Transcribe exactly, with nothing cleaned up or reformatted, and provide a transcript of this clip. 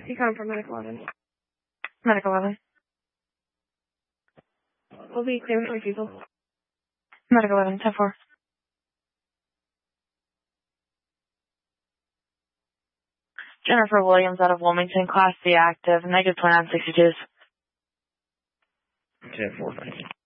He come from Medical eleven. Medical eleven. We'll be clear with refusal. Medical eleven, ten four. Jennifer Williams out of Wilmington, Class C active, negative twenty-nine sixty-twos. ten four, thank you.